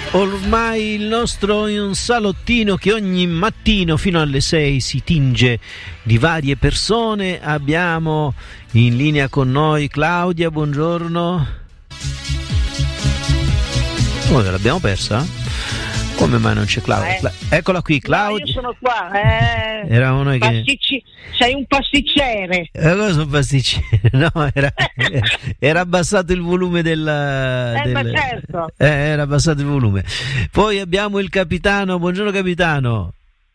Ormai il nostro è un salottino che ogni mattino fino alle 6 si tinge di varie persone. Abbiamo in linea con noi Claudia, buongiorno. Oh, l'abbiamo persa? Come mai non c'è Claudia? Eccola qui, Claudia. No, io sono qua. Eravamo noi che... Sei un pasticcere. Cosa un pasticcere? No, era abbassato il volume ma certo. Era abbassato il volume. Poi abbiamo il capitano. Buongiorno capitano.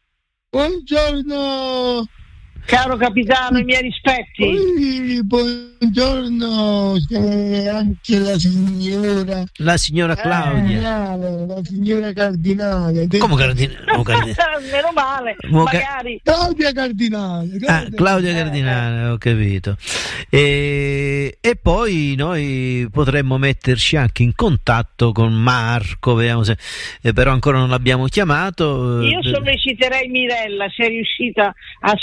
Buongiorno. Caro capitano, i miei rispetti. Buongiorno, anche la signora. La signora Claudia. La signora Cardinale. Come Cardinale? Meno male, magari. Claudia Cardinale. Claudia Cardinale, ho capito. E poi noi potremmo metterci anche in contatto con Marco, vediamo se, però ancora non l'abbiamo chiamato. Io solleciterei Mirella, se è riuscita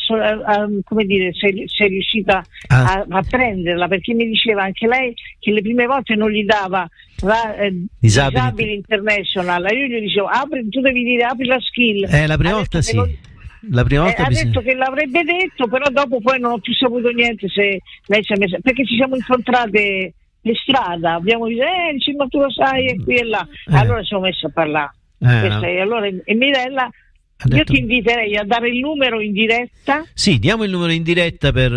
se è riuscita a prenderla, perché mi diceva anche lei che le prime volte non gli dava Disabili International. Io gli dicevo tu devi dire apri la skill. La prima volta sì. La prima volta ha detto che l'avrebbe detto, però dopo poi non ho più saputo niente se lei si è messa, perché ci siamo incontrate per strada, abbiamo detto ma tu lo sai, e qui e là, allora ci siamo messi a parlare allora e Mirella, io ti inviterei a dare il numero in diretta. Sì, diamo il numero in diretta per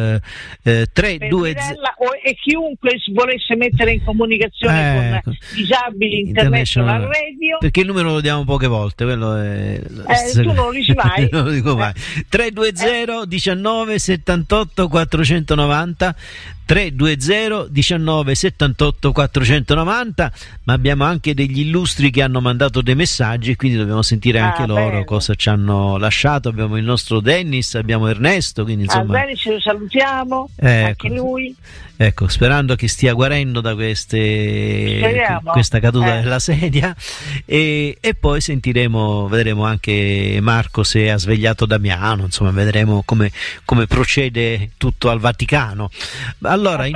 320 e chiunque volesse mettere in comunicazione con Disabili International Radio, perché il numero lo diamo poche volte, quello è tu non lo dici mai. Non lo dico mai. 320 19 78 490 320 19 78 490, ma abbiamo anche degli illustri che hanno mandato dei messaggi, quindi dobbiamo sentire anche loro bello. Cosa ci hanno lasciato. Abbiamo il nostro Dennis, abbiamo Ernesto, quindi insomma Dennis lo salutiamo, anche lui, ecco, sperando che stia guarendo da questa caduta della sedia, e poi vedremo anche Marco se ha svegliato Damiano, insomma vedremo come procede tutto al Vaticano. Allora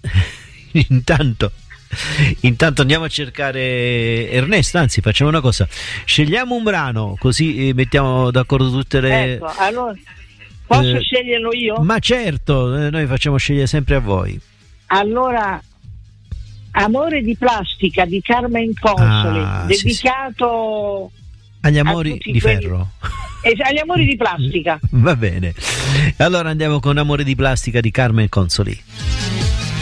intanto andiamo a cercare Ernesto, anzi facciamo una cosa, scegliamo un brano così mettiamo d'accordo tutte le... Ecco, allora posso sceglierlo io? Ma certo, noi facciamo scegliere sempre a voi. Allora, Amore di plastica di Carmen Consoli, dedicato agli amori di ferro. Agli amori di plastica. Va bene, allora andiamo con Amore di plastica di Carmen Consoli.